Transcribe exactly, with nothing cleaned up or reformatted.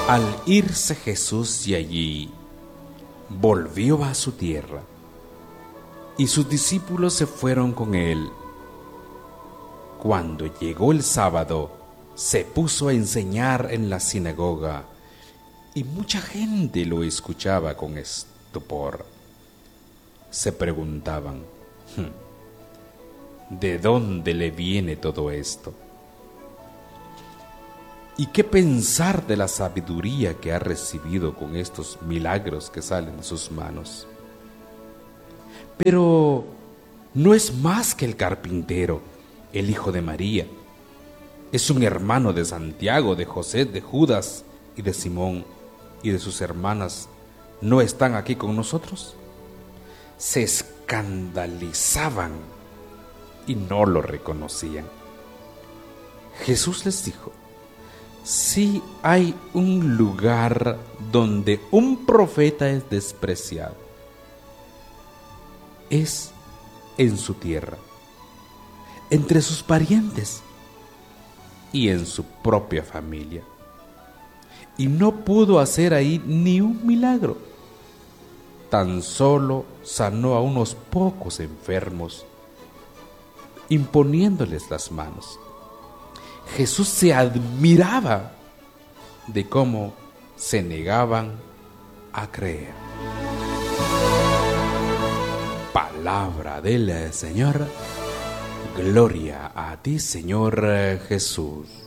Al irse Jesús de allí, volvió a su tierra, y sus discípulos se fueron con él. Cuando llegó el sábado, se puso a enseñar en la sinagoga, y mucha gente lo escuchaba con estupor. Se preguntaban, ¿de dónde le viene todo esto? ¿Y qué pensar de la sabiduría que ha recibido con estos milagros que salen de sus manos? Pero no es más que el carpintero, el hijo de María. Es un hermano de Santiago, de José, de Judas y de Simón, y de sus hermanas. ¿No están aquí con nosotros? Se escandalizaban y no lo reconocían. Jesús les dijo: si hay un lugar donde un profeta es despreciado, es en su tierra, entre sus parientes y en su propia familia. Y no pudo hacer ahí ni un milagro. Tan solo sanó a unos pocos enfermos, imponiéndoles las manos. Jesús se admiraba de cómo se negaban a creer. Palabra del Señor. Gloria a ti, Señor Jesús.